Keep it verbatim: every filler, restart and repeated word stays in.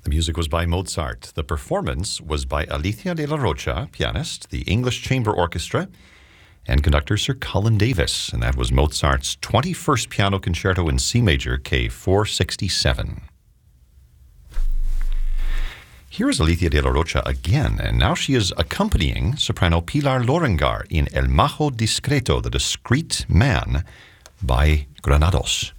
The music was by Mozart. The performance was by Alicia de la Rocha, pianist, the English Chamber Orchestra, and conductor Sir Colin Davis. And that was Mozart's twenty-first Piano Concerto in C major, K four sixty-seven. Here is Alicia de la Rocha again, and now she is accompanying soprano Pilar Lorengar in El Majo Discreto, the Discreet Man, by Granados.